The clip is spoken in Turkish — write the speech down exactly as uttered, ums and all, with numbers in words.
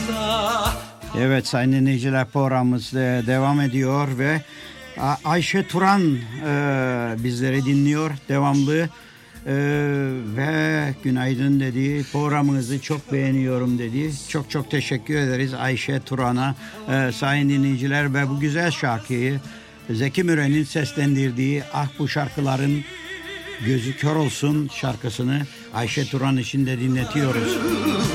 Evet sayın dinleyiciler, programımız e, devam ediyor ve A- Ayşe Turan e, bizleri dinliyor devamlı e, ve günaydın dedi, programınızı çok beğeniyorum dedi. Çok çok teşekkür ederiz Ayşe Turan'a e, sayın dinleyiciler ve bu güzel şarkıyı Zeki Müren'in seslendirdiği Ah Bu Şarkıların Gözü Kör Olsun şarkısını Ayşe Turan için de dinletiyoruz.